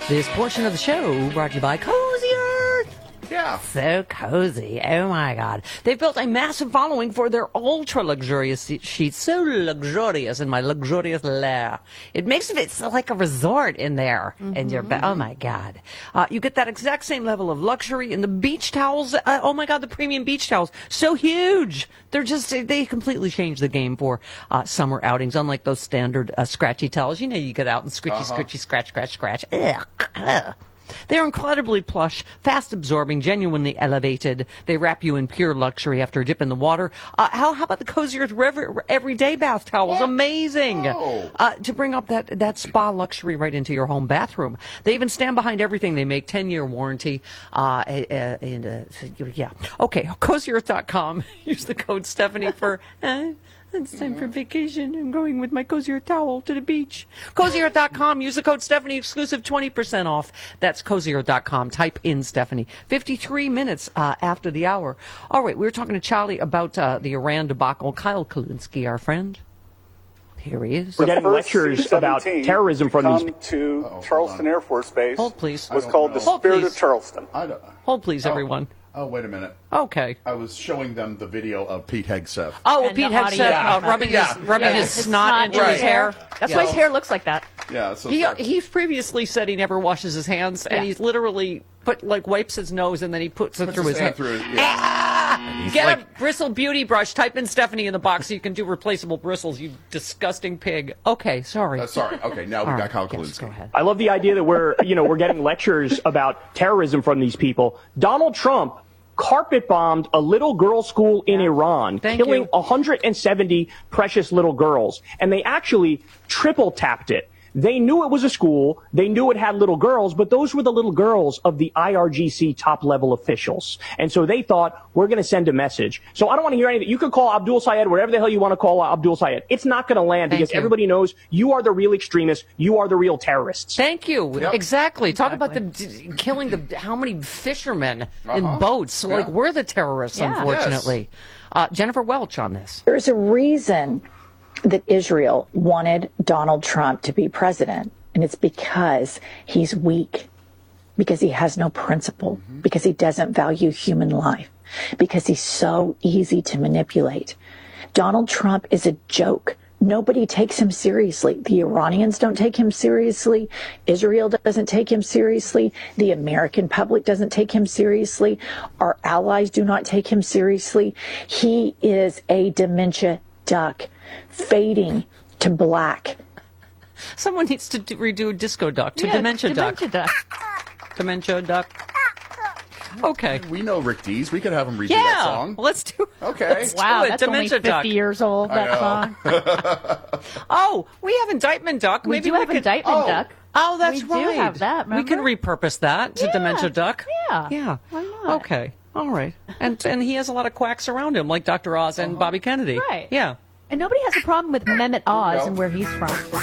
This portion of the show brought to you by Cozy Earth. Yeah. So cozy. Oh, my God. They've built a massive following for their ultra-luxurious sheets. So luxurious in my luxurious lair. It makes it like a resort in there. And you're, oh, my God. You get that exact same level of luxury in the beach towels. Oh, my God, the premium beach towels. So huge. They completely changed the game for summer outings, unlike those standard scratchy towels. You know, you get out and scratchy, scratch. Ugh. They're incredibly plush, fast-absorbing, genuinely elevated. They wrap you in pure luxury after a dip in the water. How about the Cozy Earth everyday bath towels? What? Amazing! Oh. To bring up that spa luxury right into your home bathroom. They even stand behind everything they make. 10-year warranty. Yeah. Okay, CozyEarth.com. Use the code Stephanie for... It's time for vacation. I'm going with my Cozy Earth towel to the beach. CozyEarth.com. Use the code Stephanie. Exclusive 20% off. That's CozyEarth.com. Type in Stephanie. 53 minutes after the hour. All right, we were talking to Charlie about the Iran debacle. Kyle Kulinski, our friend. Here he is. We're getting lectures about terrorism from these. To Charleston Air Force Base. Hold, please. Was called the Spirit of Charleston. Hold, please, everyone. Oh, wait a minute. Okay. I was showing them the video of Pete Hegseth. Oh, And Pete the audio. Hegseth rubbing his snot into his hair. That's why his hair looks like that. Yeah. So He's previously said he never washes his hands, and he's literally wipes his nose and then he puts it through his hair. Get a bristle beauty brush. Type in Stephanie in the box so you can do replaceable bristles, you disgusting pig. Okay, sorry. Sorry. Okay, now we've got Kyle Kulinski. Go ahead. I love the idea that we're getting lectures about terrorism from these people. Donald Trump carpet bombed a little girls' school in Iran, killing 170 precious little girls. And they actually triple tapped it. They knew it was a school. They knew it had little girls, but those were the little girls of the IRGC top-level officials. And so they thought, we're going to send a message. So I don't want to hear anything. You could call Abdul Sayed whatever the hell you want to call Abdul Sayed. It's not going to land because everybody knows you are the real extremists. You are the real terrorists. Thank you. Yep. Exactly. Talk about killing how many fishermen in boats. Like, we're the terrorists, unfortunately. Jennifer Welch on this. There's a reason that Israel wanted Donald Trump to be president, and it's because he's weak, because he has no principle, because he doesn't value human life, because he's so easy to manipulate. Donald Trump is a joke. Nobody takes him seriously. The Iranians don't take him seriously. Israel doesn't take him seriously. The American public doesn't take him seriously. Our allies do not take him seriously. He is a dementia duck, fading to black. Someone needs to redo Disco Duck to Dementia Duck. Dementia Duck. Okay. We know Rick Dees. We could have him redo that song. Let's do it. Okay. Let's Wow, do it. that's Dementia only 50 Duck. years old, that song. Oh, we have Indictment Duck. We Maybe do have Indictment Duck. Oh, that's We right. do have that, We can remember? repurpose that to Dementia Duck. Yeah. Yeah. Why not? Okay. All right. And he has a lot of quacks around him, like Dr. Oz and Bobby Kennedy. Right. Yeah. And nobody has a problem with Mehmet Oz and where he's from.